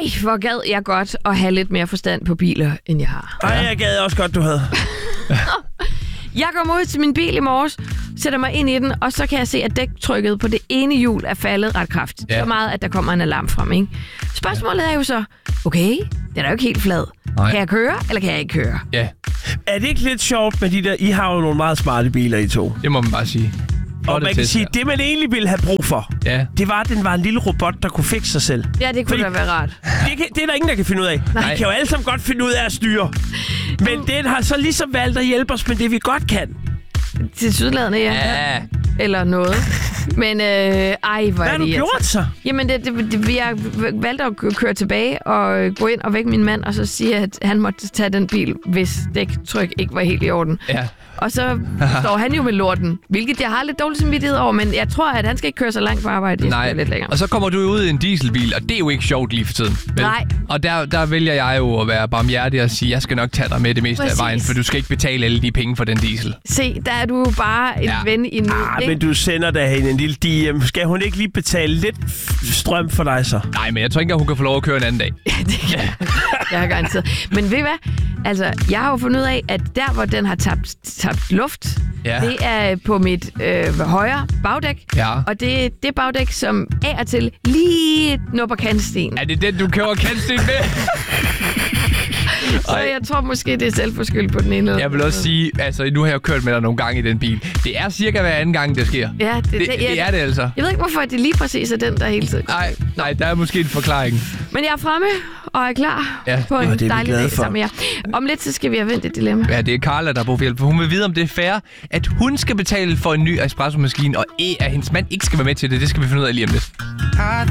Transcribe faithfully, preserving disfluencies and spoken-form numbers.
Ej, hvor gad jeg godt at have lidt mere forstand på biler, end jeg har. Ej, jeg gad også godt, du havde. Jeg kommer ud til min bil i morges, sætter mig ind i den, og så kan jeg se, at dæktrykket på det ene hjul er faldet ret kraftigt. Ja. Så meget, at der kommer en alarm frem, ikke? Spørgsmålet er jo så, okay, den er jo ikke helt flad. Nej. Kan jeg køre, eller kan jeg ikke køre? Ja. Er det ikke lidt sjovt med de der... I har jo nogle meget smarte biler, I to. Det må man bare sige. Og man kan sige, det man egentlig ville have brug for, ja. det var, at den var en lille robot, der kunne fikse sig selv. Ja, det kunne Fordi, da være rart. Det, kan, det er der ingen, der kan finde ud af. Nej. Vi kan jo alle sammen godt finde ud af at styre. Men mm. den har så ligesom valgt at hjælpe os med det, vi godt kan. Til sydladende, ja. ja. Eller noget. Men øh, ej, hvor er det... Hvad har du gjort så? Jamen, det, det, det, jeg valgte at køre tilbage og gå ind og vække min mand, og så sige, at han måtte tage den bil, hvis dæktryk ikke var helt i orden. Ja. Og så står han jo med lorten, hvilket jeg har lidt dårlig samvittighed over, men jeg tror, at han skal ikke køre så langt på arbejde. Nej, lidt længere. Og så kommer du ud i en dieselbil, og det er jo ikke sjovt lige for tiden. Vel? Nej. Og der, der vælger jeg jo at være barmhjertig og sige, jeg skal nok tage dig med det meste Præcis. af vejen, for du skal ikke betale alle de penge for den diesel. Se, der er du bare en ja. ven i en... Ah, men du sender da hende en lille diem. Skal hun ikke lige betale lidt strøm for dig så? Nej, men jeg tror ikke, at hun kan få lov at køre en anden dag. Ja, det kan jeg. Jeg har garanteret. Men ved I hvad? Altså, jeg har jo fundet ud af, at der, hvor den har tabt, tabt luft, ja. det er på mit øh, højre bagdæk. Ja. Og det er det bagdæk, som af og til lige nupper kantsten. Er det den, du køber kantsten med? Så jeg tror måske, det er selvforskyldt på den ene. Jeg vil også sige, altså nu har jeg kørt med dig nogle gange i den bil. Det er cirka hver anden gang, det sker. Ja, det, det, det, ja, det er det altså. Jeg ved ikke, hvorfor det lige præcis er den, der hele tiden. Nej, nej, der er måske en forklaring. Men jeg er fremme og er klar ja. på en og dejlig dag sammen med jer. Om lidt, så skal vi have vendt et dilemma. Ja, det er Carla, der har brug for hjælp. Hun vil vide, om det er fair, at hun skal betale for en ny espresso-maskine, og E, at hendes mand ikke skal være med til det. Det skal vi finde ud af lige om lidt.